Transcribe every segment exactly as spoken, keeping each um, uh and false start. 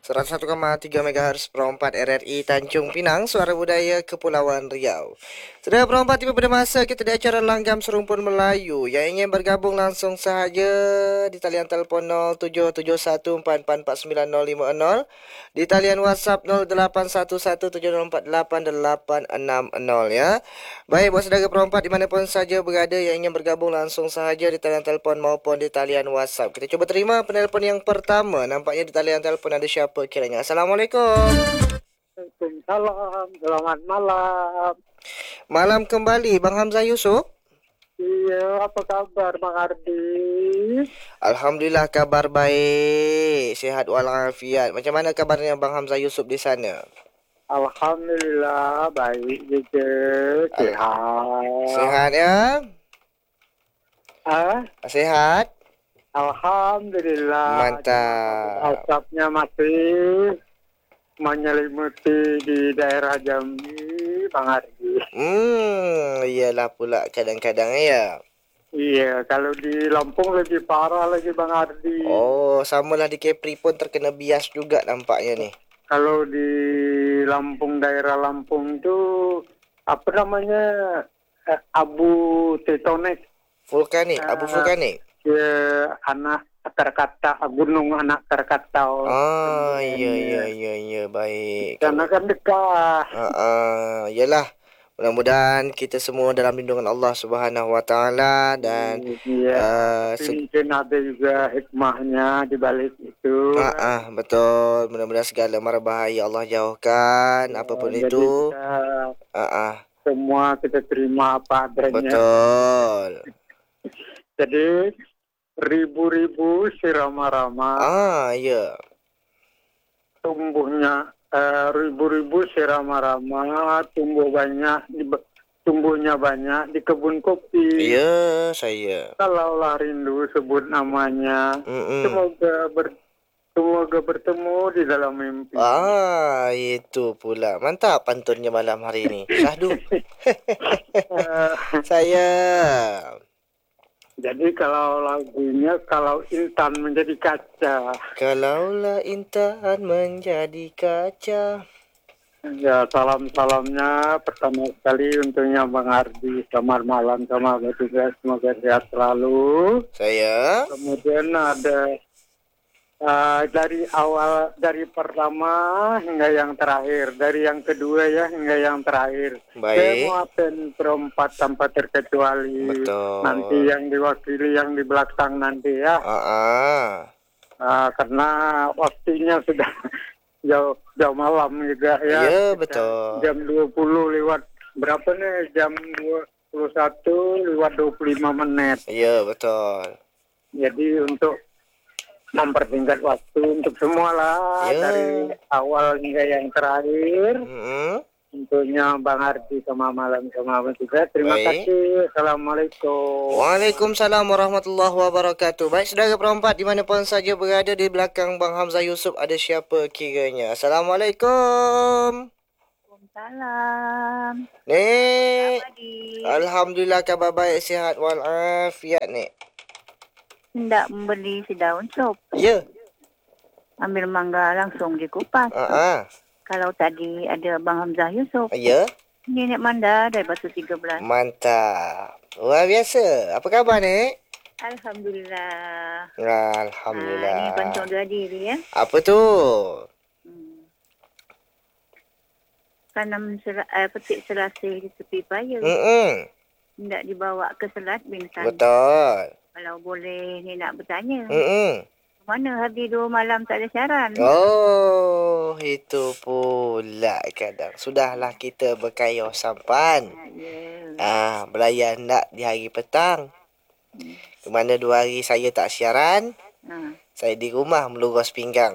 seratus satu koma tiga MHz Perompat R R I Tanjung Pinang, Suara Budaya Kepulauan Riau. Sudah perompat tiba pada masa kita di acara Langgam Serumpun Melayu. Yang ingin bergabung langsung sahaja di talian telefon nol tujuh tujuh satu empat empat empat sembilan nol lima nol, di talian WhatsApp nol delapan satu satu tujuh nol empat delapan delapan enam nol ya. Baik, buat saudara perompat dimanapun saja berada yang ingin bergabung langsung sahaja di talian telefon maupun di talian WhatsApp. Kita coba terima penelpon yang pertama. Nampaknya di talian telefon ada siapa kiranya. Assalamualaikum. Waalaikumsalam, selamat malam. Malam kembali Bang Hamzah Yusuf. Iya, apa kabar Bang Ardi? Alhamdulillah kabar baik, sihat walafiat. Macam mana kabarnya Bang Hamzah Yusuf di sana? Alhamdulillah baik juga, sehat. Sehat ya? Ah, Sehat? Alhamdulillah. Mantap. Asapnya masih menyelimuti di daerah Jambi, Bang Ardi. Hmm, iyalah pula kadang-kadang ya. Iya, kalau di Lampung lebih parah lagi Bang Ardi. Oh, samalah di Kepri pun terkena bias juga nampaknya nih. Kalau di Lampung, daerah Lampung itu apa namanya, eh, abu tektonik. Vulkanik, abu Uh, vulkanik. Ya, anak Krakatau, gunung anak Krakatau. Ah, iya iya iya iya baik. Karena kan dekat. Ah, ah, iyalah. Mudah-mudahan kita semua dalam lindungan Allah Subhanahu wa taala dan Iya, uh, tapi mungkin ada juga hikmahnya di balik itu. ah, ah, betul. Mudah-mudahan segala mara bahaya Allah jauhkan Ya, apapun jadi itu. kita Ah, ah, semua kita terima apa adanya. betul. Jadi ribu-ribu si rama-rama Ah, iya. tumbuhnya, eh, ribu-ribu si rama-rama tumbuh banyak, di, tumbuhnya banyak di kebun kopi. Iya, saya. Kalaulah rindu sebut namanya. Mm-mm. Semoga ber, semoga bertemu di dalam mimpi. Ah, itu pula. Mantap pantunnya malam hari ini. Syahdu. Eh, Saya. Jadi kalau lagunya, kalau intan menjadi kaca. Kalaulah intan menjadi kaca. Ya, salam-salamnya pertama sekali untuknya Bang Ardi. Selamat malam sama bertugas, semoga sehat selalu. Saya. Kemudian ada uh, dari awal, dari pertama hingga yang terakhir, dari yang kedua ya hingga yang terakhir. Baik. Semua pen perempat tanpa terkecuali. Betul. Nanti yang diwakili yang di belakang nanti ya. Ah, ah. Uh, karena waktunya sudah jauh jauh malam juga ya. Iya, betul. Jam dua puluh lewat berapa nih? Jam dua puluh satu lewat dua puluh lima menit. Iya, betul. Jadi untuk mempersingkat waktu untuk semua lah, Ya. dari awal hingga yang terakhir. Mm-mm. Tentunya Bang Ardi sama malam sama Abang juga. Terima Baik. kasih. Assalamualaikum. Waalaikumsalam warahmatullahi wabarakatuh. Baik, saudara perempat dimanapun saja berada di belakang Bang Hamzah Yusuf ada siapa kiranya. Assalamualaikum. Salam. Nek. Tadi Alhamdulillah kabar baik, sihat walafiat nek. hendak membeli sedaun sop. Ya. Ambil mangga langsung dikupas. Ah, ah. Kalau tadi ada Bang Hamzah Yusuf. Ya. Ini Nek Manda dari Batu tiga belas. Mantap. Luar biasa. Apa khabar nek? Alhamdulillah. Alhamdulillah. Ah, ini pancong dua diri ya. Apa tu? Hmm. Tanam sera, eh, petik selasih di tepi paya. Hmm. Hendak dibawa ke Selat Bintang. Betul. Kalau boleh ni nak bertanya. Hmm. Mana habis dua malam tak ada siaran? Oh, itu pula kadang. Sudahlah kita berkayuh sampan. Ah, ya. Ah, belayan nak di hari petang. Ke mana dua hari saya tak siaran, Ah. saya di rumah melurus pinggang.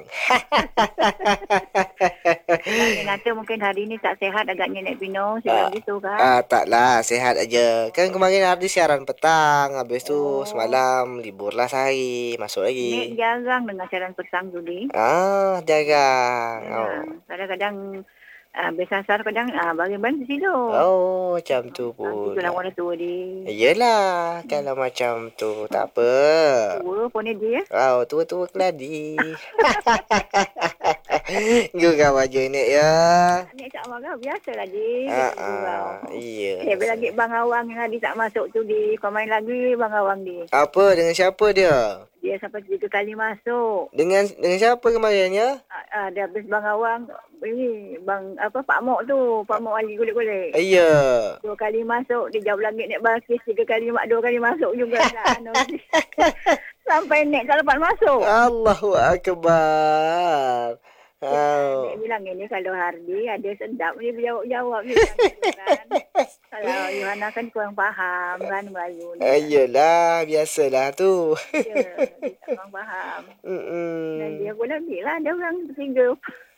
Dia kata mungkin hari ni tak sihat agaknya Nek Bino. Sebab gitu kan? Ah, taklah, sihat aja. Kan kemarin hari siaran petang, habis tu Oh. semalam liburlah sehari, masuk Nek lagi. jarang dengar siaran petang tu ni. Ah, jarang. Oh. Jarang. Kadang-kadang uh, biasa asar kadang uh, bagi-bagi tidur. Oh, macam tu Ah, itulah pula. orang tua dia. Yelah, kalau macam tu tak apa. Tua pun dia. Oh, tua-tua keladi. Gurau aja Nek ya. Nek tak marah biasalah Di. Ah, Gurau. ah, iya. Eh, lagi Bang Awang yang tadi tak masuk tu Di. Kau main lagi Bang Awang Di. Apa dengan siapa dia? Dia sampai tiga kali masuk. Dengan dengan siapa kemarin ya? Ah, ah, dia habis Bang Awang. Ini Bang apa Pak Mok tu. Pak Mok Ali golek-golek. Iya. Dua kali masuk. Dia jawab lagi Nek Balkis. Tiga kali mak dua kali masuk juga. Nah, anu. Sampai Nek tak lepas masuk. Allahu Akbar. Oh. Nek bilang ini kalau Hardi ada sedap ni berjawab-jawab ni. Kan? Kalau Yohana kan kurang faham kan Melayu ni. Eh, Yelah, biasalah tu. Ya, dia tak kurang faham. Dan Mm-mm. dia pun lagi lah. Ada orang ketiga.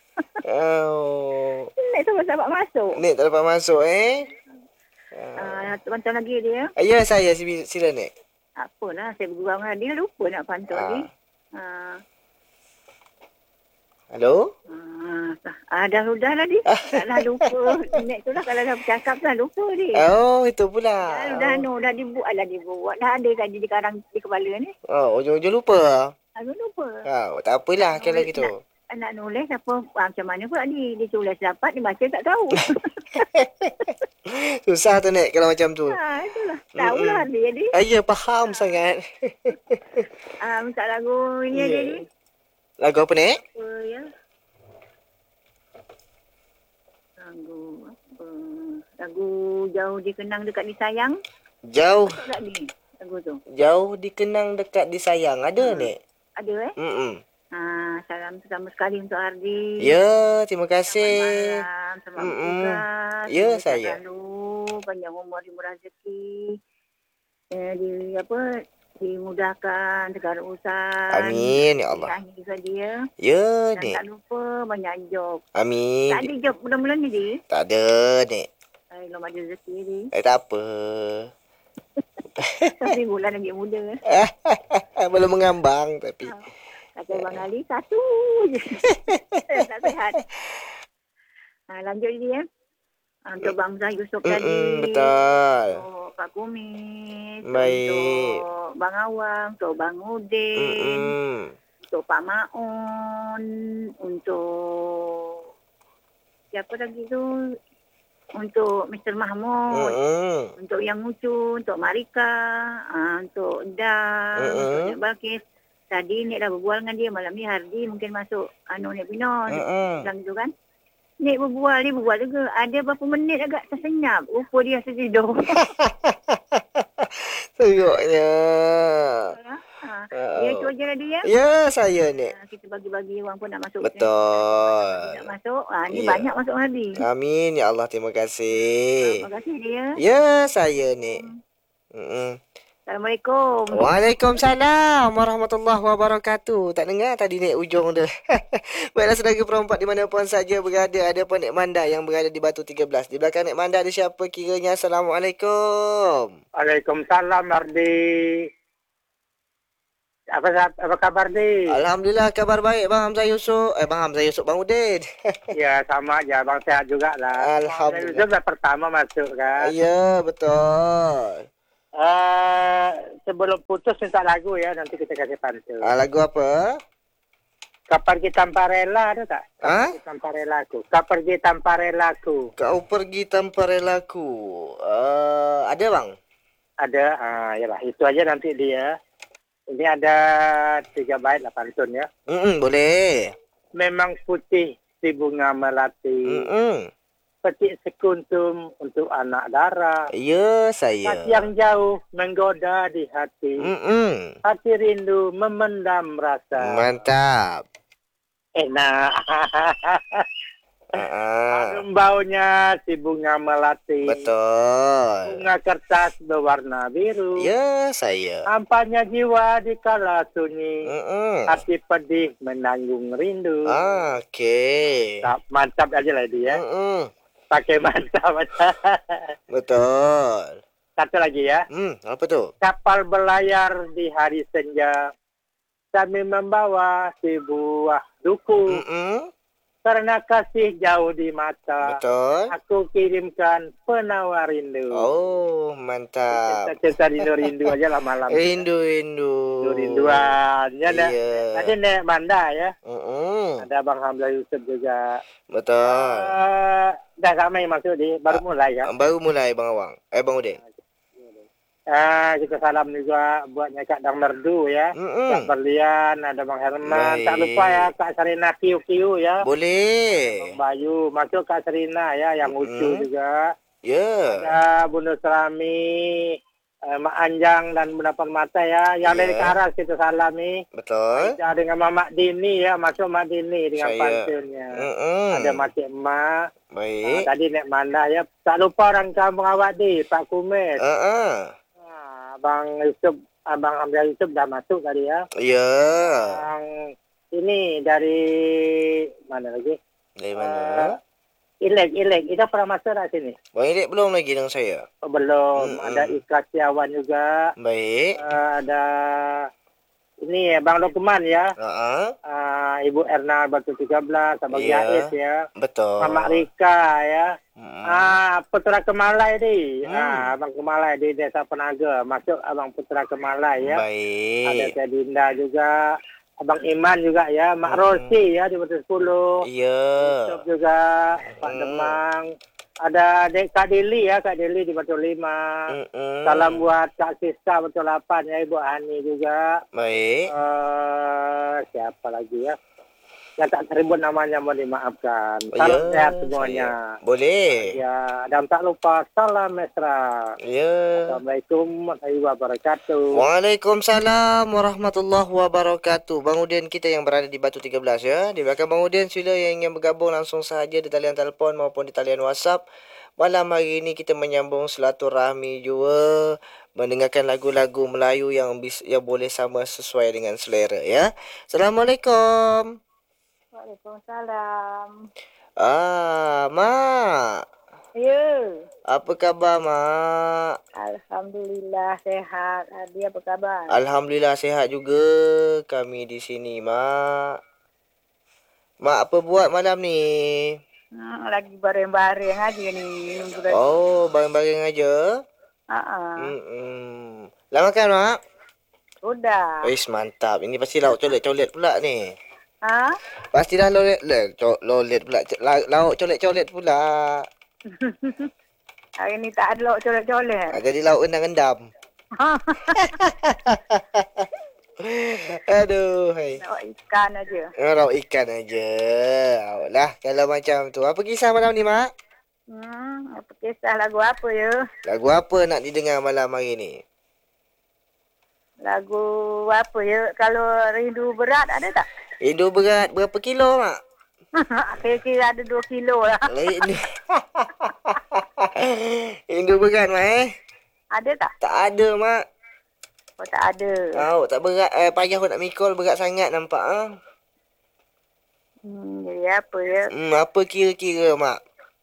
Oh. Nek sahabat-sahabat masuk. Nek tak dapat masuk eh? Ah, uh, pantau lagi dia. Ah, ya saya si- sila Nek. Apalah, saya bergurau dengan dia. Lupa nak pantau Ah. ni. Ah, Halo? ah, ah, dah sudah lah dia. Taklah lupa. Nek tu lah kalau dah bercakap dah lupa dia. Oh, itu pula. Dah, dah, no, dah dibuat lah dibuat. Dah ada tadi di karang di kepala ni. Oh, ujung-ujung lupa. Aku lupa. Oh, tak apalah kalau Nulis gitu. Nak, nak nulis apa, ah, macam mana pula ni. Dia tulis dapat, dia baca tak tahu. Susah tu Nek kalau macam tu. ha, itulah. Tahulah dia ni. Ah, ya, faham sangat. Ah, minta lagu ini Ya. dia ni. Lagu apa Nek? Apa ya? Lagu apa? Lagu Jauh Dikenang Dekat Disayang. Jauh, Tak tak ni lagu tu. jauh dikenang dekat disayang. Ada Nek? Ada eh? Mm-mm. Ah, salam pertama sekali untuk Ardi. Ya, terima Selamat kasih. malam, selamat Mm-mm. bertugas. Ya, Semoga saya. Selalu panjang umur, murah rezeki. Eh, di apa? Dimudahkan segala urusan. Amin ya Allah. Sahi juga dia. Ya Dan Nek. tak lupa banyak job. Amin. Tak ada job mula-mula ni dia. Tak ada Nek. Ay, belum ada rezeki dia. Eh, tak apa. Tapi bulan lagi muda. Belum mengambang tapi. Kata Bang Ali, satu je. Tak sihat. Ha, lanjut dia. Ha, untuk Bang Zah Yusof tadi. Mm-mm, betul. Untuk Pak Kumis. Baik. Untuk Bang Awang. Untuk Bang Udin. Mm-mm. Untuk Pak Maun. Untuk siapa lagi tu? Untuk Mister Mahmud. Mm-mm. Untuk Yang Mucu. Untuk Marika. Ha, untuk Dah. Mm-mm. Untuk Nek Balkis. Tadi Nek dah berbual dengan dia. Malam ni Hardi mungkin masuk anu Nek Pino. Mm-mm. Bilang tu kan. Nek berbual, dia berbual juga. Ada berapa minit agak tersenyap. Rupa dia tertidur. Teruknya. ha. Ya, itu aja lah dia. Ya, saya Nek. Ha, kita bagi-bagi orang pun nak masuk. Betul. Nak masuk. Ha, ni Ya. banyak masuk Hardi. Amin ya Allah, terima kasih. Terima kasih dia. Ya, saya Nek. Mm-mm. Assalamualaikum. Waalaikumsalam warahmatullahi wabarakatuh. Tak dengar tadi Nek ujung tu. Baiklah saudara perempat di mana pun saja berada. Ada pun Nek Manda yang berada di Batu tiga belas. Di belakang Nek Manda ada siapa kiranya? Assalamualaikum. Waalaikumsalam Ardi. Apa apa kabar Di? Alhamdulillah kabar baik Bang Hamzah Yusof. Eh Bang Hamzah Yusof, Bang Udin. Ya sama aja, Bang sehat juga lah. Alhamdulillah. Yusuf dah pertama masuk kan. Ya, betul. Uh, sebelum putus minta lagu ya, nanti kita kasih pantun. Ah, lagu apa? Kau pergi tanpa rela ada tak? Kau Ha? pergi tanpa relaku. Kau pergi tanpa relaku. Kau pergi tanpa relaku. Uh, ada bang? Ada, ah yalah itu aja nanti dia. Ini ada tiga bait lah pantun ya. Mm-mm, boleh. Memang putih si bunga melati, Mm-mm. petik sekuntum untuk anak dara. Ya, saya. Hati yang jauh menggoda di hati. Mm-mm. Hati rindu memendam rasa. Mantap. Enak. Uh-uh. Harum baunya si bunga melati. Betul. Bunga kertas berwarna biru. Ya, saya. Tampaknya jiwa di kala sunyi. Mm-mm. Hati pedih menanggung rindu. Ah, okey. Tak, mantap aja lah dia. Mm-mm. Pakai mantap. Betul. Satu lagi ya. Hmm, apa tu? Kapal berlayar di hari senja. Kami membawa sebuah duku. Mm-mm. Karena kasih jauh di mata. Betul. Aku kirimkan penawar rindu. Oh, mantap. Cerita rindu-rindu aja lah malam. Rindu, rindu. Rindu-rinduan. Ya, Iya. Tadi Nek Manda ya. Mm-mm. Mm-mm. Ada Abang Hamzah Yusuf juga. Betul. Uh, dah ramai masuk ni, baru mulai ya. Baru mulai Bang Awang. Eh Bang Udin. Ah, kita salam juga buat Kak Dang Merdu ya. Mm-mm. Kak Berlian, ada Bang Herman. Baik. Tak lupa ya Kak Sarina Kiu Kiu ya. Boleh. Bang Bayu, masuk Kak Sarina ya yang Mm-mm. lucu juga. Ya. Yeah. Ada Bunda Serami, eh, Mak Anjang dan Bunda Permata ya. Yang Ya. dari Karas kita salam ni. Betul. Ada dengan Mamak Dini ya, masuk Mak Dini dengan Saya. pantunnya. Mm-mm. Ada Makcik Mak. Baik. Ah, tadi Nek Manda ya. Tak lupa orang kampung awak di Pak Kumis. Uh-uh. Ah, Abang Yusuf, Abang Hamzah Yusuf dah masuk tadi ya. Ya. Yang ini dari mana lagi? Dari mana? Uh, Ilek, Ilek. Kita pernah masuk tak sini? Bang Ilek belum lagi dengan saya. Oh, belum. Mm-mm. Ada Ika Siawan juga. Baik. Uh, ada ini ya, Bang Lokman ya. Uh-uh. Uh, Ibu Erna Batu tiga belas, Abang Ya. Jais ya. Betul. Mama Rika ya. Mm-mm. Ah, Putra Kemalai ni. Hmm. Ah, Abang Kemalai di Desa Penaga. Masuk Abang Putra Kemalai ya. Ada Baik. Teh Dinda juga. Abang Iman juga ya. Mak Hmm. Rosi ya di Batu sepuluh. Ya. Yusuf juga. Pak Hmm. Demang. Ada Dek Kak Deli ya. Kak Deli di Batu lima. Mm-mm. Salam buat Kak Siska Batu delapan ya. Ibu Hani juga. Baik. Uh, siapa lagi ya? Yang tak tersebut namanya mohon dimaafkan. Oh, Salam ya, sehat semuanya. saya. Boleh. Ya, dan tak lupa salam mesra. Ya. Assalamualaikum warahmatullahi wabarakatuh. Waalaikumsalam warahmatullahi wabarakatuh. Bang Udin kita yang berada di Batu tiga belas ya. Di belakang Bang Udin sila yang ingin bergabung langsung sahaja di talian telefon maupun di talian WhatsApp. Malam hari ini kita menyambung silaturahmi juga, mendengarkan lagu-lagu Melayu yang bis, yang boleh sama sesuai dengan selera ya. Assalamualaikum. Waalaikumsalam. Ah, Mak. Ya. Apa khabar, Mak? Alhamdulillah sehat. Adi apa khabar? Alhamdulillah sihat juga kami di sini, Mak. Mak apa buat malam ni? Hmm, lagi bareng-bareng aja ni. Oh, bareng-bareng aja. Uh-uh. Hmm. Lah makan, Mak? Sudah. Wis mantap. Ini pasti lauk colet-colet pula ni. Ha? Pasti dah lolet lah, lolet pula. La- Lauk colet-colet pula. Hari ni tak ada lauk colek-colek. Ah, jadi lauk rendam-rendam. Aduh, hai. Lauk ikan aja. Ah, lauk ikan aja. Lah, kalau macam tu. Apa kisah malam ni, Mak? Hmm, apa kisah lagu apa ya? Lagu apa nak didengar malam hari ni? Lagu apa ya? Kalau rindu berat ada tak? Rindu berat berapa kilo, Mak? Kira-kira ada dua kilo lah. Rindu. Rindu berat, Mak eh? Ada tak? Tak ada, Mak. Oh, tak ada. Tahu tak berat, eh, payah aku nak mikul berat sangat nampak ah. Hmm, jadi apa ya? Hmm, apa kira-kira, Mak?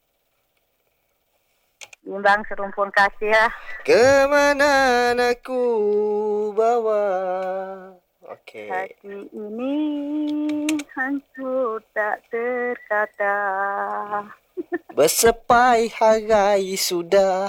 Bimbang serumpun kasih lah. Kemana aku bawa? Okey. Hati ini hancur tak terkata. Bersepai harai sudah.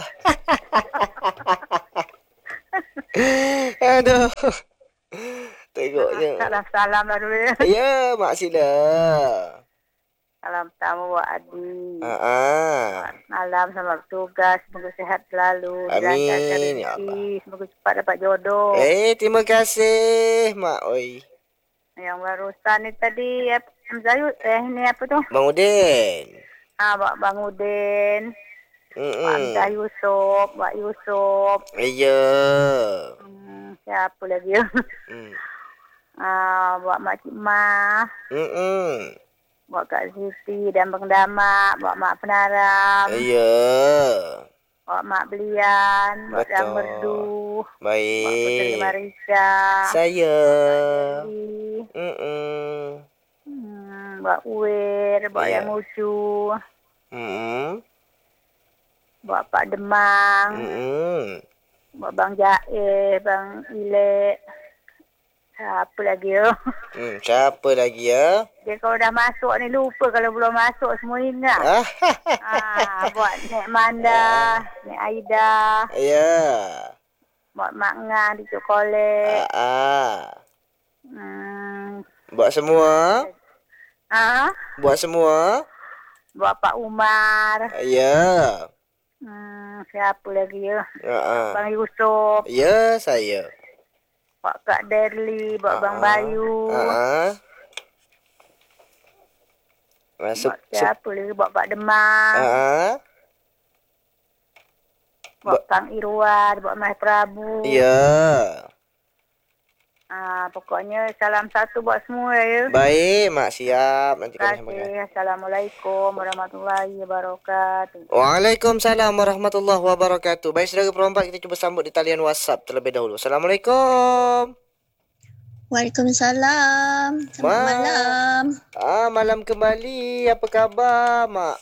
Aduh. Tengoknya. Salam-salam lah dulu ya. Ya, Mak sila. Salam tamu buat Adi. Ha ah. Malam sama bertugas. Semoga sehat selalu. Amin, Dilancarkan ya rezeki. Allah. Semoga cepat dapat jodoh. Eh, terima kasih, Mak. Oi. Yang barusan ni tadi apa, Zayud, eh ni apa tu? Bang Udin. Ah, Pak Bang Udin. Pak Hmm. Hamzah Yusuf, Pak Yusuf. Ya. Hmm, siapa lagi ya? Hmm. Ah, buat Mak Cik Ma, Hmm. buat Kak Siti dan Bang Damak, buat Mak Penaram, Ya. buat Mak Belian, buat Betul. Yang Merdu, buat Puteri Baik. Marisa, Saya. Jadi, Hmm. hmm, buat Uwir, buat Ya. Yang Musu, Hmm. buat Pak Demang, Hmm. buat Bang Jair, Bang Ilek. Siapa lagi ya? Hmm, siapa lagi ya? Dia kalau dah masuk ni lupa, kalau belum masuk semua ingat. Ah, Ah, buat Nek Manda, Nek Aida, ya. buat Mak Ngah di Cokolek. Ah, ah. Hmm. Buat semua. Ah, Buat semua. buat Pak Umar. Ya. Hmm, siapa lagi ya? Ha. Bang Yusuf, Ya, saya. buat Kak Derli, buat Bang Ha. Bayu. Ha. Masuk. Buat siapa lagi? Buat Pak Demang. Ha. Buat Kang Irwan, buat Mas Prabu. Ya. Ah, pokoknya salam satu buat semua ya. Baik, Mak, siap. Nanti kami Terima sampaikan. kasih. Assalamualaikum warahmatullahi wabarakatuh. Waalaikumsalam warahmatullahi wabarakatuh. Baik, saudara perempat, kita cuba sambut di talian WhatsApp terlebih dahulu. Assalamualaikum. Waalaikumsalam. Selamat Ma- malam. Ah, malam kembali. Apa khabar, Mak?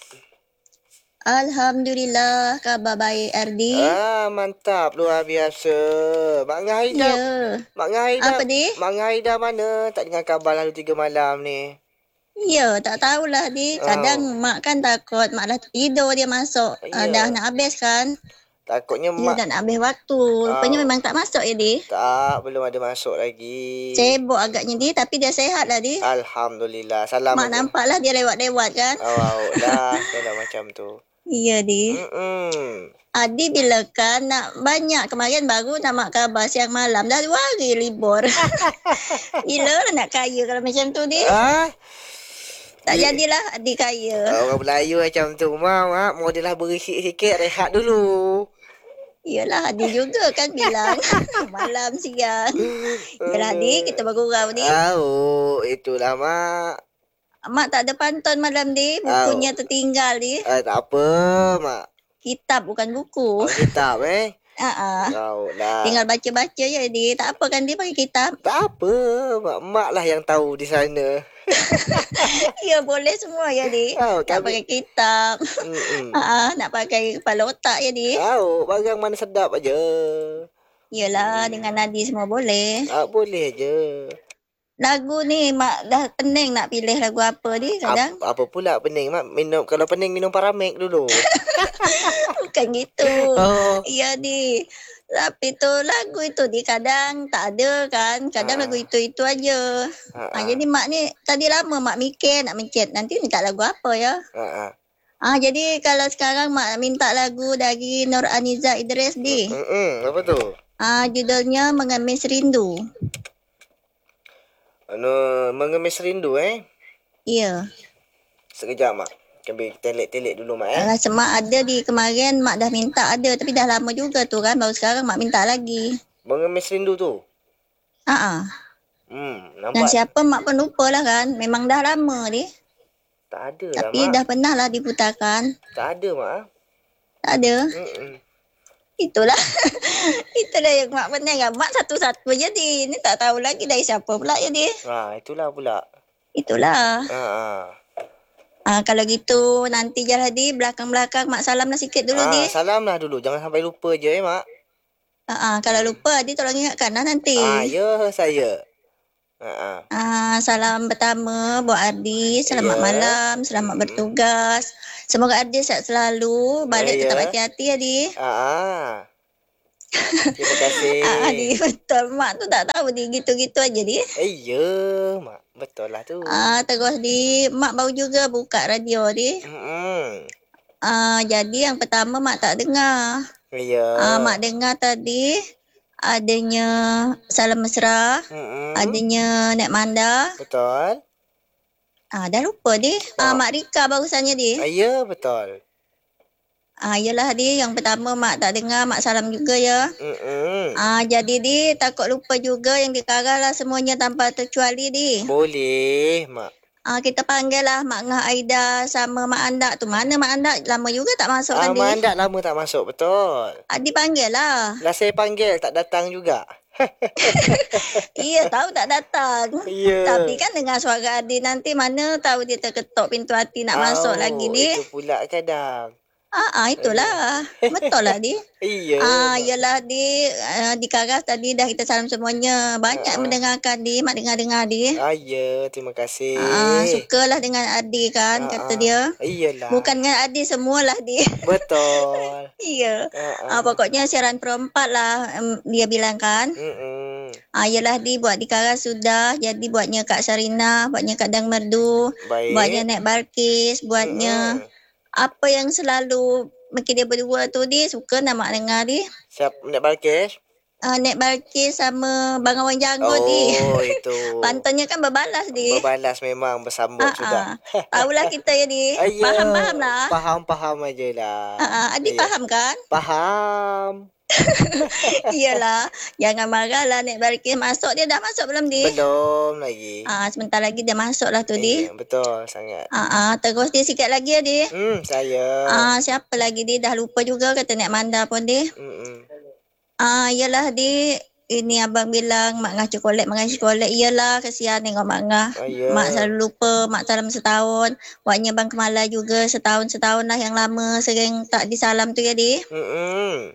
Alhamdulillah, khabar baik Ardi. Ah, mantap. Luar biasa. Mak Ngah Haida. Ya. Mak Ngah Haida. Apa, Di? Mak Ngah Haida mana? Tak dengar khabar lalu tiga malam ni. Ya, tak tahulah Di. Kadang Oh. mak kan takut mak dah tidur dia masuk. Ya. Uh, dah nak habis kan. Takutnya Dia Mak dah nak habis waktu. Rupanya Oh. memang tak masuk ya Di. tak, belum ada masuk lagi. Sibuk agaknya Di, tapi dia sihat lah Di. Alhamdulillah. Salam. Mak aja. nampaklah dia lewat-lewat kan. Oh, dah. Dah macam tu. Ya Di. Mm-mm. Adi bila kan nak banyak kemarin baru nak mak khabar siang malam dah dua hari libur. Bila lah nak kaya kalau macam tu Di. Ah, Tak Di- jadilah Adi kaya. orang Melayu macam tu. Mau, ah, model berisik sikit, rehat dulu. Iyalah Adi juga kan bilang malam siang. Yalah Adi kita bergurau ni. Oh, itulah, Mak. Mak tak ada pantun malam ni. Bukunya tertinggal ni. Ah, tak apa, Mak. Kitab bukan buku. Oh, kitab, eh. Ha Tahu lah. Tinggal baca-baca je Adi. Tak apa kan dia pakai kitab. Tak apa, Mak. Mak lah yang tahu di sana. Ya boleh semua ya Adi. Tahu, Tak kami- pakai kitab. Mm-mm. Ha nak pakai kepala otak ya Adi. Tahu, barang mana sedap aja. Iyalah dengan Adi semua boleh. Ah, boleh je. Lagu ni mak dah pening nak pilih lagu apa ni kadang. Apa, apa pula pening, Mak? Minum, kalau pening, minum Paramek dulu. Bukan gitu. Oh. Ya di. Tapi tu lagu itu di kadang tak ada kan. Kadang Ah. lagu itu-itu aja. Ha, Ha, jadi mak ni tadi lama mak mikir nak mencet. Nanti minta lagu apa ya? ha, ha. Ah jadi kalau sekarang mak minta lagu dari Nur Aniza Idris di. Mm-mm, apa tu? Ah judulnya Mengemis Rindu. Anu, mengemis rindu, eh? Ya. Sekejap, Mak. Kami telik-telik dulu, Mak, eh? Rasa mak ada di kemarin mak dah minta ada tapi dah lama juga tu kan. Baru sekarang mak minta lagi. Mengemis rindu tu. Ha ah. Hmm, Dan nampak siapa mak pun lupa lah kan. Memang dah lama ni. tak ada lah, Tapi Mak. dah pernah lah diputarkan. Tak ada, Mak. ah. Tak ada. Mm-mm. Itulah. Itulah yang mak pernah kan. Mak satu-satu je di. Ni tak tahu lagi dari siapa pula ya di. Ha, itulah pula. Itulah. Ha, ha. Ah, kalau gitu nanti je lah di. Belakang-belakang mak salam lah sikit dulu di. Ah, salam lah dulu. Jangan sampai lupa je, eh, Mak. Ah, ah, kalau lupa di tolong ingatkan lah nanti. Ah, ya, saya. Ha, ha. Ah, salam pertama buat Ardi. Selamat Ya. malam. Selamat bertugas. Semoga Ardi sihat selalu. Balik Ya, tetap ya. hati-hati ya di. Ha, ha. Terima kasih. Ah, di betul. Mak tu tak tahu di. Gitu-gitu aja di. Eh, ya, Mak. Betul lah tu. Ah, terus di. Mak baru juga buka radio di. Mm-mm. Ah, jadi yang pertama mak tak dengar. Ya. Ah, mak dengar tadi adanya salam mesra, Mm-mm. adanya Nek Manda. Betul. Ah, dah lupa di. Ah, Ah. Mak Rika barusannya di. Ah, ya, betul. Ah, yalah di. Yang pertama mak tak dengar, mak salam juga ya. Mm-mm. Ah, jadi di takut lupa juga yang dikarang lah semuanya tanpa terkecuali di. Boleh, Mak. Ah, kita panggil lah Mak Ngah Aida sama Mak Andak tu. Mana Mak Andak? Lama juga tak masuk Ah, kan di. Mak Andak lama tak masuk, betul. Ah, dipanggil lah. Lah saya panggil, tak datang juga. Iya, tahu tak datang. Ya. Tapi kan dengar suara Adi nanti mana tahu dia terketuk pintu hati nak masuk lagi ni. Itu pula kadang. Ah, ah itulah. Betul lah di. Iya. Ah, yalah di uh, di Karas tadi dah kita salam semuanya. Ah. Banyak mendengarkan di, mak dengar-dengar di. Ah, ya, terima kasih. Ah, sukalah dengan Adi kan Ah, kata ah. dia. Iyalah. Bukan dengan Adi semualah di. Betul. Iya. Ah, ah. Ah, pokoknya siaran perempat lah um, dia bilang kan. Mm-mm. Ah, yalah di buat di Karas sudah. Jadi buatnya Kak Sarina, buatnya Kak Dang Merdu, buatnya Baik. Nek Balkis, buatnya Mm-mm. apa yang selalu makin dia berdua tu dia suka nak mak dengar dia. Siap Nek Balkis? Uh, Nek Balkis sama Bang Awan Janggut ni. Oh, itu. Pantunnya kan berbalas dia. Berbalas memang bersambut Ah, sudah. ah. Tahulah kita ya ni. Ah, ya. Faham-faham lah. Faham-faham aja lah. Ah, ah. Adik Ya. faham kan? Faham. Iyalah. Jangan marah lah Nek Balkis masuk. Dia dah masuk belum dia? Belum lagi. Ah, sebentar lagi dia masuk lah tu dia. Iya, betul sangat. Ah, ah. Terus dia sikit lagi ya dia. Hmm, saya. Ah, siapa lagi dia dah lupa juga kata Nek Manda pun dia. Mm-mm. Ah, iyalah di ini abang bilang mak ngah cokolek mak ngah cokolek. Iyalah kasihan tengok mak ngah. Oh, ya. Mak selalu lupa, mak salam setahun. Waknya bang Kemala juga setahun-setahun lah yang lama sering tak disalam tu ya di. Mm-mm.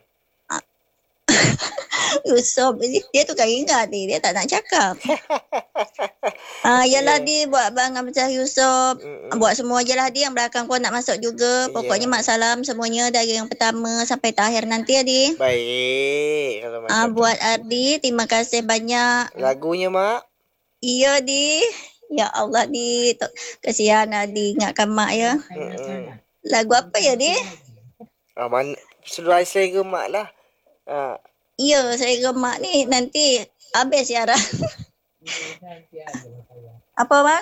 Yusof dia tu kan ingat dia, dia tak nak cakap. Ah, iyalah Ya. di buat bang Hamzah Yusof. Mm-mm. Buat semua je lah dia yang belakang pun nak masuk juga. Pokoknya Ya. mak salam semuanya dari yang pertama sampai terakhir nanti ya di. Baik. Kalau macam Ah, tu. buat Ardi, terima kasih banyak. Lagunya, Mak? Iya di. Ya Allah di. Tok- Kesian Ardi ingatkan mak ya. Mm-mm. Lagu apa ya di? Ah, man, seluar selera Mak lah. Ah. Iya saya gemak ni nanti habis siaran. Apa bang?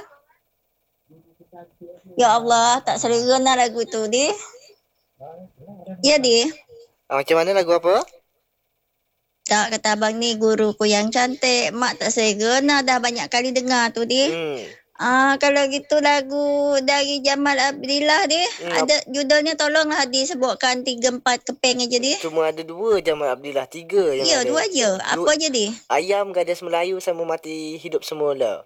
Ya Allah tak selera nak lagu tu di. Ya di. Ah, macam mana lagu apa? Tak kata abang ni guruku yang cantik. Mak tak selera nak dah banyak kali dengar tu di. Hmm. Ah, kalau gitu lagu dari Jamal Abdillah dia Hmm, ada judulnya tolonglah disebutkan tiga empat keping aja dia. Cuma ada dua Jamal Abdillah. Tiga yang Ya, ada. dua je. Apa Dua- je dia? Ayam gadis Melayu sama mati hidup semula.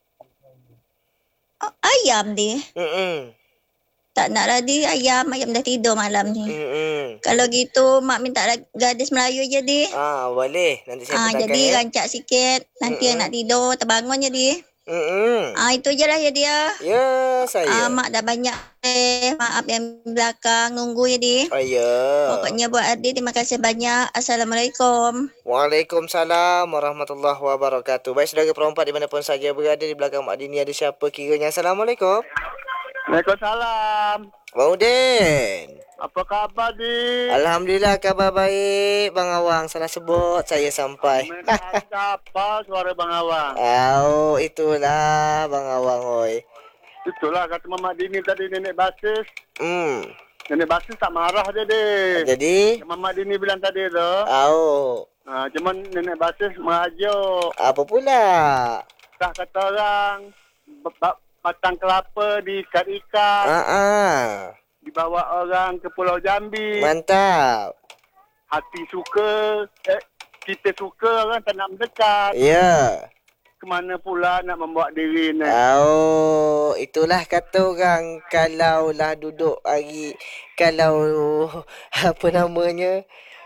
Oh, ayam dia. Mm-mm. Tak nak lah dia ayam, ayam dah tidur malam ni. Mm-mm. Kalau gitu mak minta la- gadis Melayu je dia. Ah, boleh. Nanti saya Ah, petangkan jadi ya. rancak sikit. Nanti yang nak tidur terbangun je dia. Mm-mm. Ah, itu je lah ya dia. Ya, saya. Ah, mak dah banyak eh maaf yang belakang nunggu ya dia. Oh, ya. Pokoknya buat Ardi terima kasih banyak. Assalamualaikum. Waalaikumsalam warahmatullahi wabarakatuh. Baik, saudara perempat dimanapun saja berada di belakang Mak Dini ada siapa kiranya. Assalamualaikum. Waalaikumsalam. Bang Udin. Apa khabar di? Alhamdulillah khabar baik. Bang Awang salah sebut saya sampai. Apa suara Bang Awang? Oh, itulah Bang Awang oi. Itulah kata Mama Dini tadi nenek basis. Hmm. Nenek basis tak marah dia deh. Jadi, Mama Dini bilang tadi tu. oh, Ha, cuman nenek basis merajuk. apa pula? Tak kata orang b- b- batang kelapa diikat-ikat. Ah, ah. Dibawa orang ke Pulau Jambi. Mantap. Hati suka. Eh, kita suka orang tak nak mendekat. Ya. Kemana pula nak membawa diri ni. Oh, itulah kata orang kalau lah duduk hari kalau apa namanya?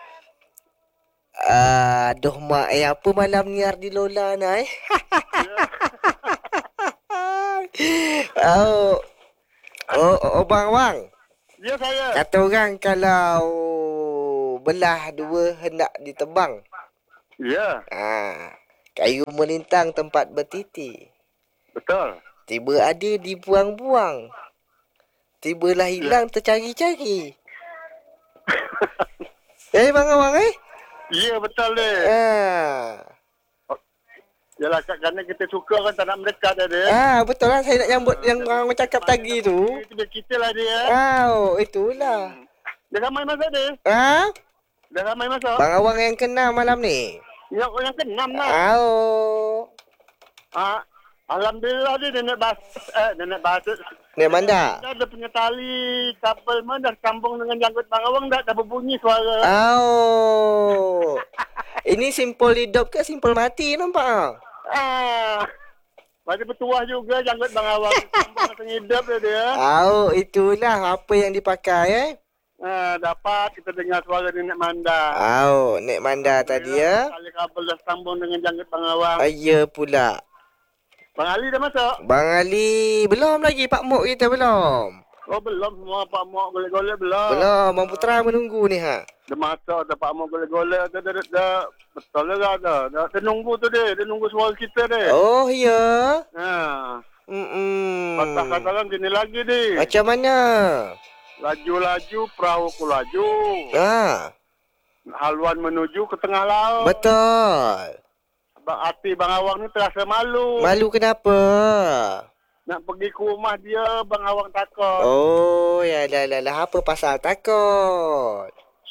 Ah, aduh mak eh apa malam ni Ardi Lola nak eh? oh. Oh, oh, oh, Bang Wang. Ya saya. Kata orang kalau belah dua hendak ditebang. Ya, Ah, kayu melintang tempat bertiti. betul. Tiba ada dibuang-buang. Tibalah hilang tercari-cari. Eh, Bang Awang eh? Ya, betul deh. Ah. Yalah, kerana kita suka orang tak nak mendekat ada. Ah, betul lah saya nak nyambut yang orang cakap tadi tu. Kita, kita lah dia. Oh, itulah. Dah ramai masa dia. Ah, Dah ramai masa. Bang Awang yang kena malam ni. Yang yang keenam lah. Oh. Ah, Alhamdulillah dia nenek bas eh nenek basut. Nek Manda. Dah ada punya tali kabel mana dah sambung dengan janggut Bang Awang dah dah berbunyi suara. Oh. Ini simpul hidup ke simpul mati nampak ah? Ah. Masih bertuah juga janggut Bang Awang. Sambung dengan hidup dia dia. Oh, itulah apa yang dipakai eh. Ah, dapat kita dengar suara nenek Manda. Oh, Nek Manda tadi ya. Tali kabel dah sambung dengan janggut Bang Awang. Ah, ya pula. Bang Ali dah masuk? Bang Ali belum lagi Pak Mok kita belum. Oh belum semua Pak Mok golek-golek belum. Belum, Bang Putra menunggu ni ha. Dia masak dah Pak Mok golek-golek dah, dah, dah, dah betul lah dah. Dah, dia nunggu tu dia, dia nunggu suara kita dia. Oh, ya. Ha. Hmm. Patah kata kan gini lagi ni. Macam mana? Laju-laju perahu ku laju. Ha, Haluan menuju ke tengah laut. betul. Bang hati Bang Awang ni terasa malu. Malu kenapa? Nak pergi ke rumah dia, Bang Awang takut. Oh, ya lah lah lah. Apa pasal takut?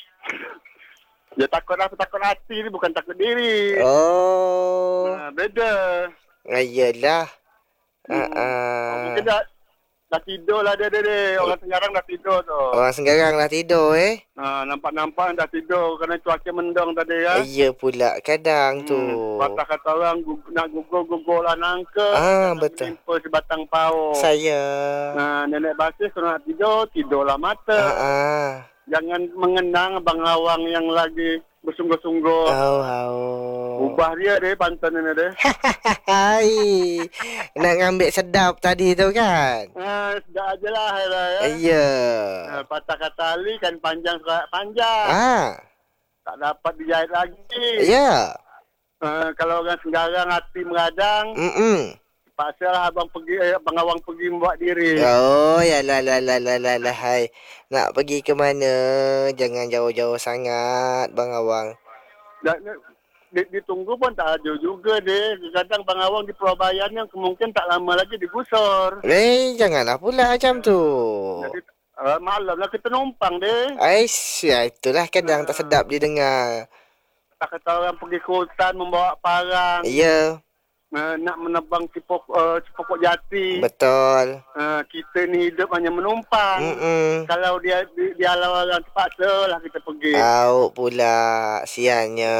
Dia takut apa? Takut hati ni, bukan takut diri. Oh, Ha, beda. ah, iyalah. Ah, Hmm. ah. Mungkin dah, dah tidur lah dia, dia, dia. Orang sekarang dah tidur tu. Orang Senggarang lah tidur eh. Ha, nampak-nampak dah tidur kerana cuaca mendung tadi ya. Ya pula kadang tu. Hmm. Patah kata orang gug- nak gugur-gugur lah nangka. Ah, nak betul. menimpa sebatang pau. Saya. Ha, nenek basis kalau nak tidur, tidurlah mata. Ah, ah. Jangan mengenang Abang Awang yang lagi bersungguh-sungguh. Oh, oh. Ubah dia deh pantun ini deh. Hai. Nak ngambil sedap tadi tu kan? Ha, sudah aja lah ya. Ya. Ha, patah kata Ali kan panjang surat panjang. Ah. Tak dapat dijahit lagi. Ya. Ha, kalau orang Senggarang hati meradang, Mm-mm. paksa lah abang pergi, eh, Abang Awang pergi membuat diri. Oh, ya lah lah lah lah lah lah. Hai. Nak pergi ke mana? Jangan jauh-jauh sangat, Bang Awang. Dan, di- ditunggu pun tak ada juga deh. Kadang Bang Awang di Purabaya yang kemungkinan tak lama lagi digusur. Eh, janganlah pula macam tu. Jadi uh, malam lah kita numpang deh. Ais, ya itulah kadang tak sedap didengar. Tak kata orang pergi ke hutan membawa parang. Ya, Uh, nak menebang cipok, uh, cipokok jati. betul. Uh, kita ni hidup hanya menumpang. Mm-mm. Kalau dia di, dihalau orang terpaksa lah kita pergi. Tahu pula siannya.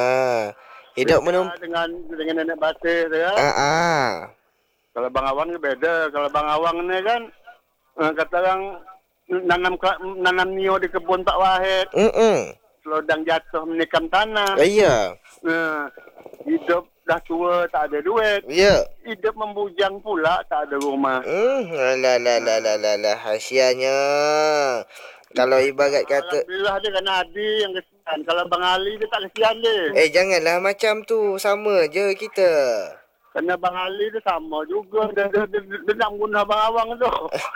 Hidup Beda menum. dengan dengan nenek basis ya. Ah ah. Kalau Bang Awang ni beda. Kalau Bang Awang ni kan uh, kata orang nanam nanam nio di kebun Pak Wahid. Mm-mm. Selodang jatuh menikam tanah. Ya. Uh, hidup dah tua tak ada duit. Ya. Hidup membujang pula tak ada rumah. Hmm, la la la la la la hasiannya. Kalau ibarat kata Alhamdulillah dia kan Adi yang kesian. Kalau Bang Ali dia tak kesian dia. eh janganlah macam tu, sama je kita. Kerana Bang Ali dia sama juga. Dia, dia, dia, dia, dia nak guna Bang Awang tu.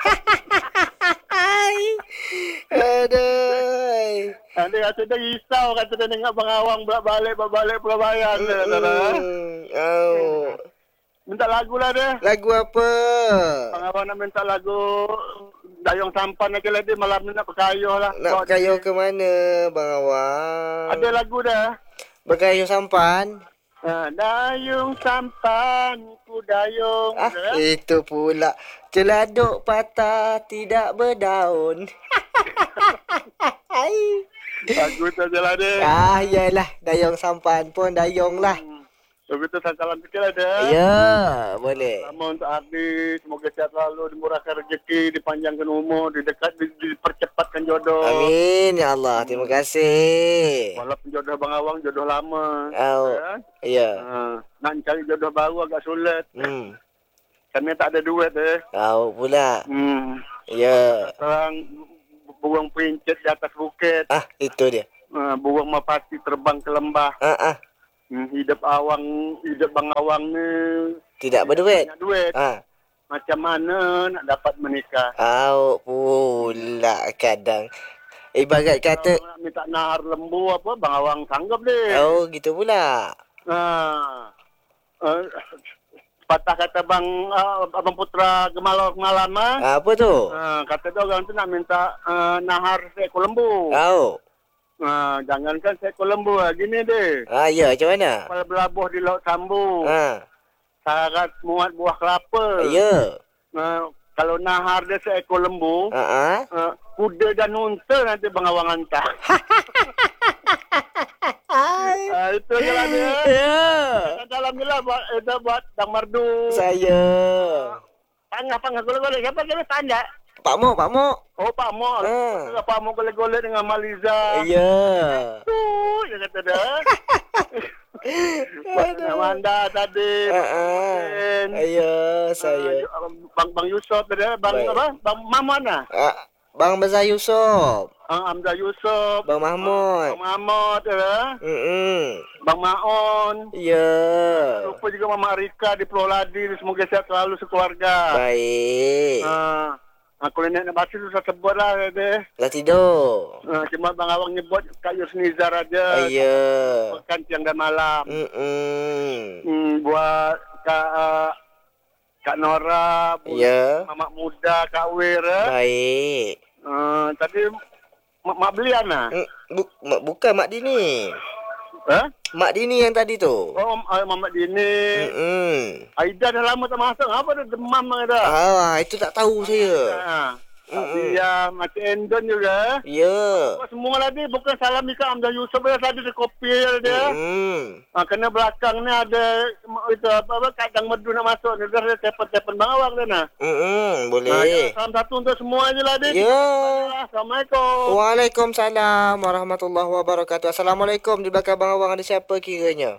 Aduh. Ha, dia kata dia risau kata dia tengok Bang Awang balik balik Purabaya. Hmm. Oh. Minta lagu lah dia. Lagu apa? Bang Awang nak minta lagu Dayung Sampan lagi lah dia. Malam ni nak berkayuh lah. Nak berkayuh ke mana, Bang Awang? Ada lagu dah. Berkayuh sampan? Ha, dayung sampan ku dayung. Ah, Ya? itu pula. Celaduk patah tidak berdaun. Lagu tu je lah dia. Ah, iyalah. Dayung sampan pun dayung lah. Lagu tu salam sikit lah dia. Ya, boleh. Sama untuk Ardi, semoga sehat selalu, dimurahkan rezeki, dipanjangkan umur, didekat, di- dipercepatkan jodoh. Amin, ya Allah. Terima kasih. Walaupun jodoh Bang Awang, jodoh lama. Oh, Ya? ya. Ha, nak cari jodoh baru agak sulit. Hmm. Kerana tak ada duit eh. Tahu pula. Hmm. Ya. Sekarang burung perincit di atas bukit. Ah, itu dia. Ha, burung merpati terbang ke lembah. Ah, ah. Hmm, hidup Awang, hidup Bang Awang ni Tidak berduit. banyak duit. Ah. Macam mana nak dapat menikah? Tahu pula kadang. Ibarat kata, Kalau nak minta nahar lembu apa, Bang Awang sanggup dia. oh gitu pula. Ha. Uh, patah kata Bang uh, Abang Putra Gemalau Kemalama. Ah, apa tu? Uh, kata dia orang tu nak minta uh, nahar seekor lembu. Tahu. Uh, jangankan seekor lembu lah. Gini deh. Ah, ya, macam mana? Kepala berlabuh di Laut Sambu. Ah, Syarat muat buah kelapa. ya. Uh, kalau nahar dia seekor lembu, Ah, ah. uh, kuda dan unta nanti Bang Awang hantar. uh, itu je lah dia. Ya. Alhamdulillah buat, eh, buat Dang Mardu. Saya. Pangah, pangah, golek-golek. Siapa kena tanda? Pak Mok, Pak Mok. Oh, Pak Mok. Ah. Pak Mok golek-golek dengan Maliza. Ya. Tu, dia kata dah. Nak Manda tadi. Ah, ah. Ya, saya. Ah, Bang Bang Yusof tadi. Bang Baik. apa? Bang Mahmud lah. Ah, Bang Bezah Yusof. Ah, Hamzah Yusof. Bang Mahmud. Bang Mahmud ya. Hmm. Bang Maon. Ya. Lupa juga Mama Rika di Pulau Ladi. Semoga sehat selalu sekeluarga. Baik. Ah, aku nenek nak baca susah sebut lah deh. Dah tidur. Ah, cuma Bang Awang nyebut Kak Yusnizar aja. Ya. Pekan siang dan malam. Hmm. Hmm, buat Kak uh, Kak Nora, Bu- Ya. Mamak Muda, Kak Wir. Eh? Baik. Uh, tadi Mak, Mak Belian lah. Hmm, bu, mak, bukan Mak Dini. Eh? Mak Dini yang tadi tu. Oh, uh, Mamat Dini. Hmm. Aida dah lama tak masuk. Apa dah demam dah? Ah, itu tak tahu saya. Ha. Mm-mm. Dia macam Endon juga. Ya. Oh, semua lagi bukan salam Ika Hamzah Yusof dia tadi dia kopi dia. Hmm. Ha, kena belakang ni ada itu apa apa kadang merdu nak masuk ni dah tepen-tepen Bang Awang dah nah. Hmm, Ha, boleh. salam satu untuk semua je lah dia. Ya. Assalamualaikum. Waalaikumsalam warahmatullahi wabarakatuh. Assalamualaikum. Di belakang Bang Awang ada siapa kiranya?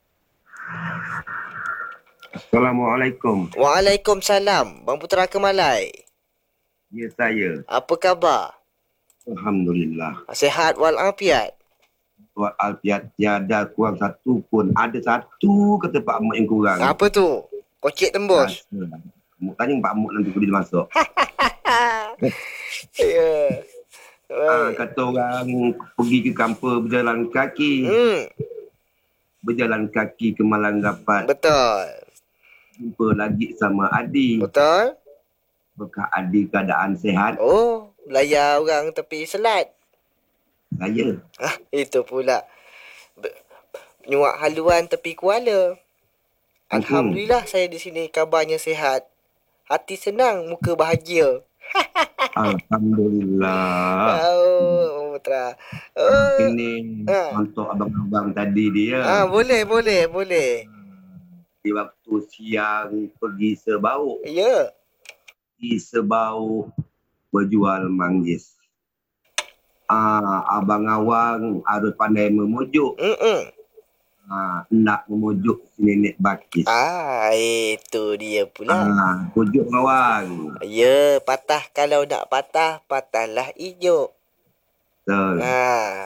Assalamualaikum. Waalaikumsalam. Bang Putera Kemalai. Ya, saya. Apa khabar? Alhamdulillah. Sehat walafiat. Tuan Alfiat tiada kurang satu pun. Ada satu kata Pak Muk yang kurang. Apa tu? Kocik tembus. Muk tanya Pak Muk nanti boleh masuk. Ya. Ah, kata orang pergi ke kampung berjalan kaki. Hmm, Berjalan kaki ke Malang dapat. betul. Jumpa lagi sama adik. Betul? Apakah adik keadaan sehat? Oh, belayar orang tepi selat. Saya. Ah, itu pula. Be- Nyuak haluan tepi Kuala. Alhamdulillah saya di sini kabarnya sihat. Hati senang, muka bahagia. Alhamdulillah. Oh, Putra. Oh. Ini Ah. untuk abang-abang tadi dia. Ah, boleh, boleh, boleh. Di waktu siang pergi Sebau. Ya. Di Sebau berjual manggis. Ah, abang Awang harus pandai memujuk. Mm-mm. Ah, nak memujuk si nenek Bakis. Ah, itu dia pula. Ah, pujuk Awang. Ya, patah kalau nak patah, patahlah ijuk. Betul. Ha.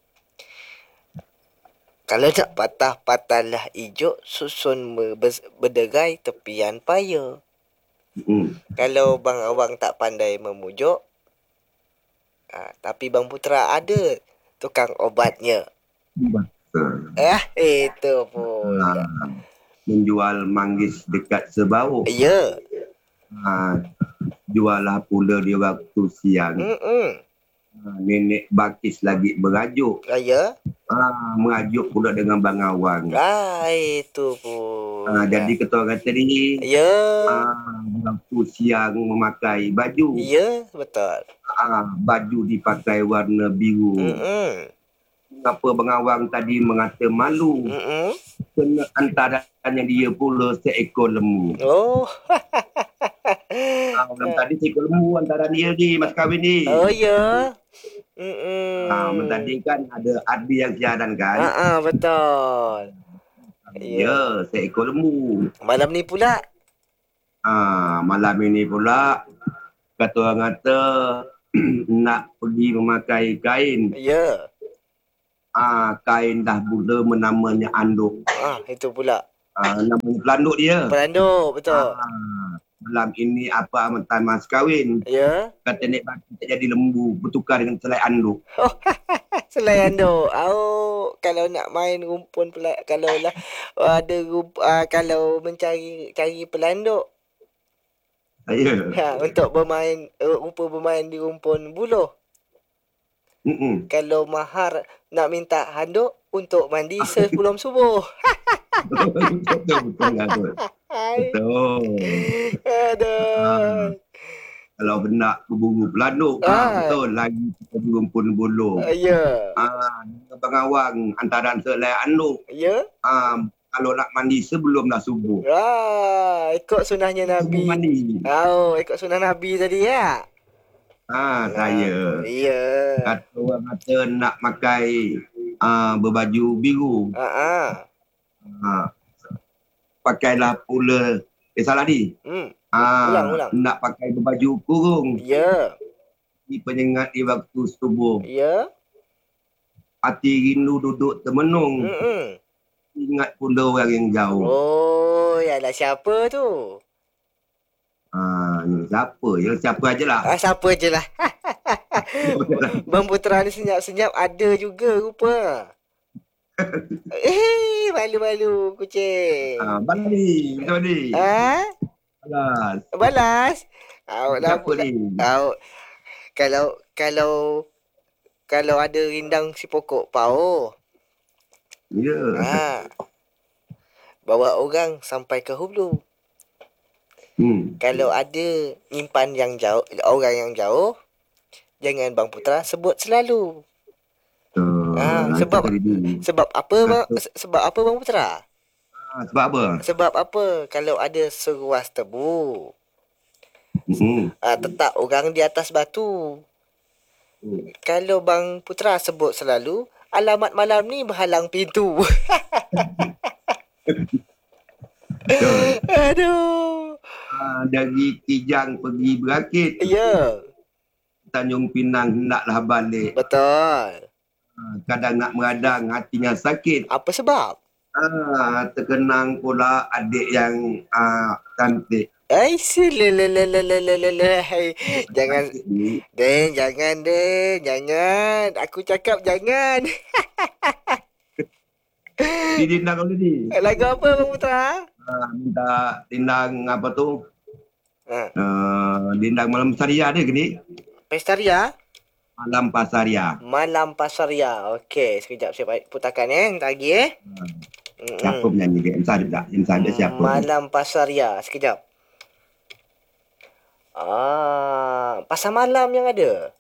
Kalau nak patah, patahlah ijuk, susun ber- berderai tepian paya. Hmm. Kalau Bang Awang tak pandai memujuk, ha, tapi Bang Putera ada tukang obatnya. Betul. Eh, itu pula. Ah, menjual manggis dekat Sebau. Ya. Ah, jualah pula di waktu siang. Mm-mm. Ah, nenek Bakis lagi berajuk. Ah, ya. Ah, merajuk pula dengan Bang Awang. Ah, itu pula. Ah, jadi ketua kata ni, Ya. ah, waktu siang memakai baju. Ya, betul. Ah, baju dipakai warna biru. Mm-mm. Kenapa Bang Awang tadi mengata malu? Mm-mm. Kena antaranya dia pula seekor lembu. Oh. Ah, orang tadi seekor lembu antara dia ni, mas kahwin ni. Oh, ya. Mm-mm. Ah, orang tadi kan ada Adi yang siaran kan? Ah, ah, betul. Ya, seekor lembu. Malam ni pula. Ah, malam ini pula kata orang kata nak pergi memakai kain. Ya. Ah, kain dah mula menamanya anduk. Ah, itu pula. Ah, namanya pelanduk dia. Pelanduk, betul. Ah, malam ini apa amatan mas kahwin. Ya. Kata Nek Baki tak jadi lembu bertukar dengan selai anduk. Selain anduk. Oh, kalau nak main rumpun pula, kalau lah ada rump, uh, kalau mencari cari pelanduk, Saya. ha, untuk bermain uh, rupa bermain di rumpun buluh. Mm-mm. Kalau mahar nak minta handuk untuk mandi sebelum subuh. betul betul betul. Hai. Betul. Aduh. Kalau nak berburu pelanduk, Ah. ah. betul lagi kita rumpun buluh. Ya. Ah, Abang Awang antaran selai anduk. Ya. Ah, kalau nak mandi sebelum dah subuh. Ah, ikut sunahnya Subuh Nabi. mandi. Oh, ikut sunah Nabi tadi ya. Ah, saya. Ya. Kata orang kata nak pakai ah, berbaju biru. Ah, ah. Ha, pakailah pula. Eh, salah ni. Hmm. Ha, Ulang, ulang. nak pakai baju kurung. Ya. Di penyengat di waktu subuh. Ya. Hati rindu duduk termenung. Hmm. Ingat pula orang yang jauh. Oh, yalah siapa tu? Ha, ni siapa? Ya, siapa ajalah. Ah, siapa je lah. Bang Putra ni senyap-senyap ada juga rupa. Eh, malu-malu kucing. Ha, Bali. Macam ni. Ha? Alas. Balas. Awak dah Siapa ni? Awak kalau kalau kalau ada rindang si pokok pau. Ya. Ha. Bawa orang sampai ke hulu. Hmm. Kalau ada nyimpan yang jauh, orang yang jauh, jangan Bang Putra sebut selalu. Uh, Ah, sebab sebab apa bang, se- sebab apa Bang Putra? Ha, sebab apa? Sebab apa? Kalau ada seruas tebu, Hmm. ah, letak orang di atas batu. Hmm. Kalau Bang Putra sebut selalu, alamat malam ni berhalang pintu. Aduh. Ha, dari Kijang pergi berakit. Ya, Tanjung Pinang hendaklah balik. betul. Ha, kadang nak meradang hatinya sakit. Apa sebab? Ha, terkenang pula adik yang ha, cantik. Ai silalalalalalalala. Jangan Den, jangan Den, jangan. Aku cakap jangan. Di dindang kau ni. Lagu apa Bang Putra? Ha, minta dindang apa tu? Ha, Uh, dindang malam Pasaria dia ke ni? Pestaria, Malam Pasaria. Malam Pasaria. Okey, sekejap saya putarkan eh. Tak lagi eh. Ha, siapa penyanyi dia? Imsan dia tak? Imsan dia siapa? Malam Pasaria. Sekejap. Ah, pasar malam yang ada.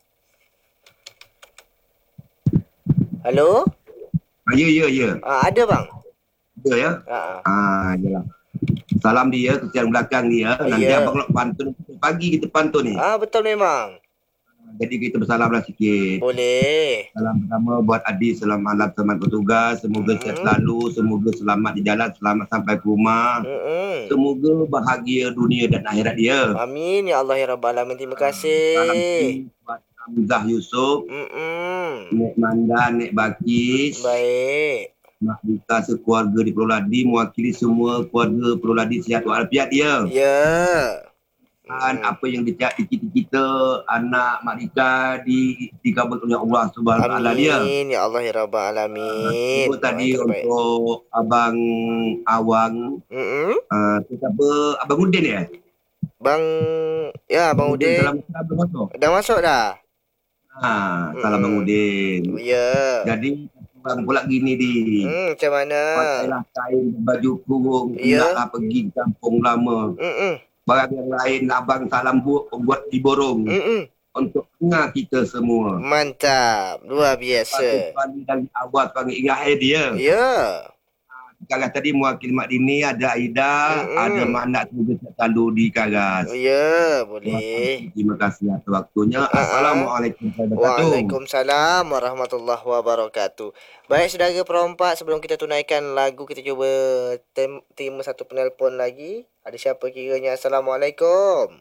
Halo? Ha, ya, ya, ya. Ah, ada bang. Ya, ya. Ah, Ah, jelah. Salam dia, kesian belakang dia. Nanti Ya. abang nak pantun. Pagi kita pantun ni. ah betul memang. Jadi kita bersalamlah sikit. Boleh. Salam pertama buat adik, selamat malam, selamat bertugas. Semoga sihat selalu, semoga selamat di jalan, selamat sampai ke rumah. Mm-mm. Semoga bahagia dunia dan akhirat dia. Amin ya Allah ya Rabbal Alamin. Terima Salam kasih. buat Hamzah Yusof, Mm-mm. Nek Manda, Nek Bakis, Baik. Mak Dika sekeluarga di Pulau Ladi, mewakili semua keluarga Pulau Ladi sihat walafiat dia. Ya. Dan apa yang dicak di kita anak Mak Dika di dikabul oleh Allah Subhanahu Wa Taala dia. Amin ya Allah ya Rabbal Alamin. Itu tadi Yang terbaik. untuk Abang Awang, Mm-mm. uh, tu siapa? Abang Udin ya? Bang ya Bang Udin Salam salam masuk. dah masuk dah. Ha, salam Bang Mm-mm. Udin. Ya. Jadi orang pula gini di. Hmm, macam mana? Pakailah kain baju kurung, Ya. hendaklah pergi kampung lama. Mm-mm. Barang yang lain abang salam bu- buat diborong Mm-mm. untuk dengar kita semua. Mantap. Luar Lepas tu biasa. panggil dari awal panggil ingat dia. Ya. Sekarang tadi mewakili Mak Dini, ada Aida, Mm-mm. ada Mak Nak semoga selalu di Karas. Ya, boleh. Terima kasih atas waktunya. Ah, ah. Assalamualaikum warahmatullahi wabarakatuh. Waalaikumsalam warahmatullahi wabarakatuh. Baik saudara perompak, sebelum kita tunaikan lagu, kita cuba tem- terima satu penelpon lagi. Ada siapa kiranya? Assalamualaikum.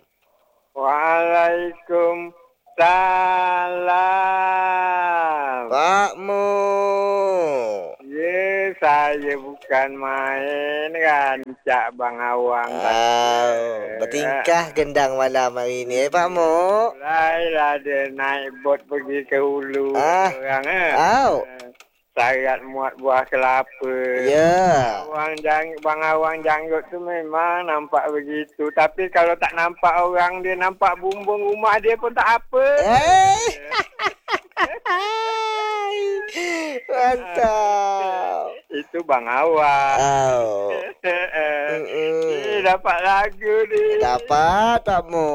Waalaikumsalam. Pak Mo. Ya, saya bukan main rancak Bang Awang. Ah, bertingkah gendang malam hari ni, eh, Pak Mo. Mulailah dia naik bot pergi ke hulu. Ah. Orang eh. Au. Syarat muat buah kelapa. Ya. Awang jang, Bang Awang janggut tu memang nampak begitu. Tapi kalau tak nampak orang dia, nampak bumbung rumah dia pun tak apa. Eh. Mantap. Itu Bang Awang. Au. Eh, Mm-mm. dapat lagu ni. Dapat Pak Mo. Kami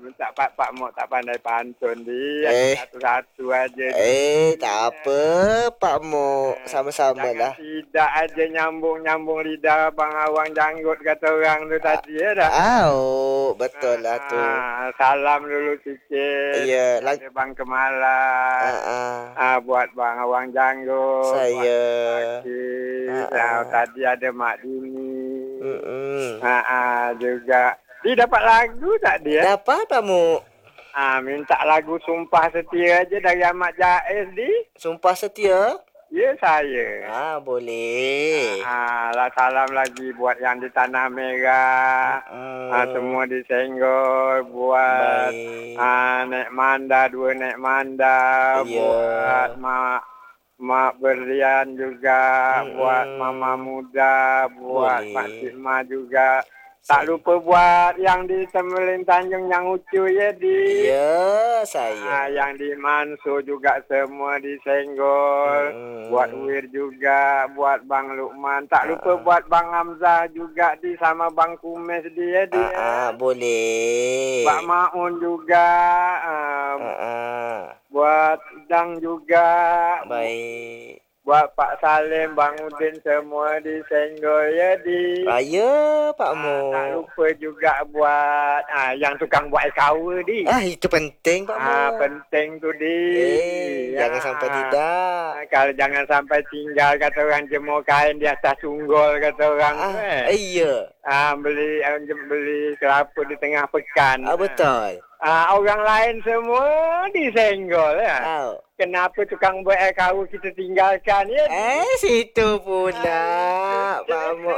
tak Pak Pak Mok tak pandai pantun dia. Eh. Satu-satu aja. Eh, tak apa, Pak Mo. Sama-sama Jangan lah. tidak aja nyambung-nyambung lidah Bang Awang janggut kata orang tu tadi ya dah. Oh, betul lah tu. Ah, salam dulu sikit. Ya, Ada lagi. Bang Kemala. Ah, ah. Ah, buat Bang Awang janggut. Saya. Buat Ah, ah. ah, tadi ada Mak Dini. Mm-mm. Ah, ah, juga. Dia dapat lagu tak dia? Dapat, Pak Mo? Ah, minta lagu Sumpah Setia aja dari Ahmad Jaiz di. Sumpah setia? Ya saya. Ah, boleh. Ah, lah salam lagi buat yang di Tanah Merah. Hmm. Ah, semua di Senggol buat Baik. ah, Nek Manda, dua Nek Manda, Ya. buat Mak Mak Berlian juga, Mm-mm. buat Mama Muda, buat Boleh. Pak Sisma juga. Tak lupa buat yang di Temelin Tanjung yang Ucu ya di. Ya, Ah, saya. yang di Manso juga semua di Senggol. Mm-mm. Buat Wir juga, buat Bang Lukman. Tak lupa Ah. buat Bang Hamzah juga di sama Bang Kumes dia dia. Ah, ah, boleh. Pak Maun juga. ah, Ah, ah. buat Dang juga. Baik. Buat Pak Salim, Bang Udin semua di Senggol ya di. Raya, Pak Ah, Mo. tak lupa juga buat ah, yang tukang buat air kawa di. Ah, itu penting, Pak Mo. Ah, penting tu di. Eh, jangan sampai tidak. Ah, kalau jangan sampai tinggal kata orang jemur kain di atas tunggol kata orang tu Ah, eh. iya. Ah, beli ah, jem- beli kelapa di tengah pekan. Ah, betul. Ah, orang lain semua disenggol ya. Ah. Kenapa tukang buat air kawa kita tinggalkan ya? Eh, situ pula, Pak Mo.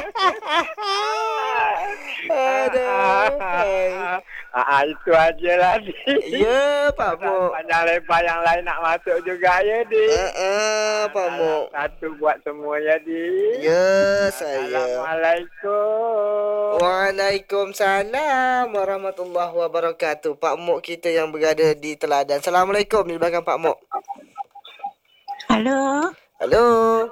Aduh. Ah, ah, itu aja lah di. Ya, Pak Mo. Panjang lebar yang lain nak masuk juga ya di. Eh, eh, Pak Mo. Satu buat semua ya di. Ya, saya. Assalamualaikum. Waalaikumsalam warahmatullahi wabarakatuh. Pak Mok kita yang berada di Teladan. Assalamualaikum di belakang Pak Mok. Halo. Halo.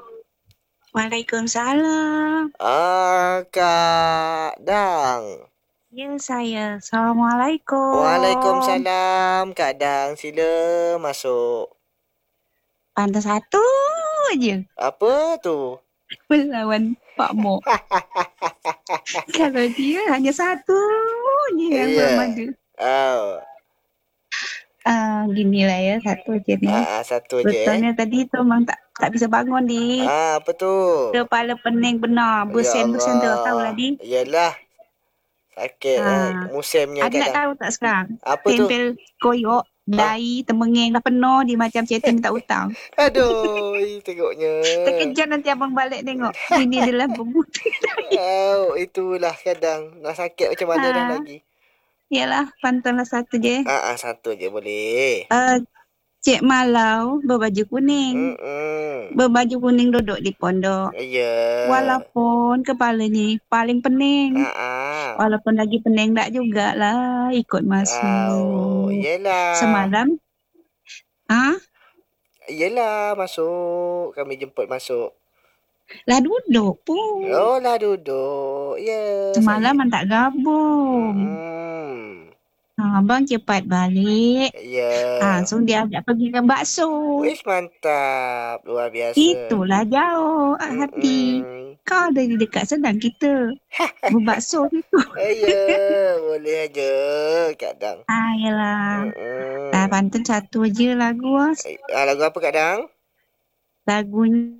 Waalaikumsalam. Ah, Kak Dang. Ya, saya. Assalamualaikum. Waalaikumsalam. Kak Dang, sila masuk. Pantas satu je Apa tu? melawan Pak Mo. Kalau dia hanya satu je yang Ya. bermadu. Oh. Ah, ginilah ya, satu je ni. Ah, ah, satu je. Eh. Betulnya tadi tu memang tak tak bisa bangun di. Ah, apa tu? Kepala pening benar. Bersen-bersen tu tahu lah di. Yalah. Sakit Ah. eh. Musimnya Ada nak Kak Dang. tahu tak sekarang? Apa tu? Tempel koyok, dai, temengeng dah penuh di macam chatting minta hutang. Aduh, tengoknya. Terkejut nanti abang balik tengok. Ini adalah pemutih. Oh, itulah kadang. Nak sakit macam mana dah Ha. lagi. Yalah, pantanlah satu je. Ah, ah, satu je boleh. Uh, Cik Malau berbaju kuning. Hmm. Berbaju kuning duduk di pondok. Ya. Walaupun kepala ni paling pening. Ah, ah. Walaupun lagi pening tak jugalah ikut masuk. Oh, yelah. Semalam. Ah, Yelah, masuk. Kami jemput masuk. lah duduk pun. Oh, lah duduk. Ya. Semalam man tak gabung. Hmm. Ha, abang cepat balik. Ya. Ha, so dia ajak pergi ke bakso. Wis mantap. Luar biasa. Itulah jauh ah, hati. Mm-mm. Kau dari dekat sedang kita. Berbakso itu. Eh, ya, boleh aja kadang. Ah, yalah. Mm-mm. Ah, pantun satu je lagu. ah. Ah, lagu apa kadang? Lagunya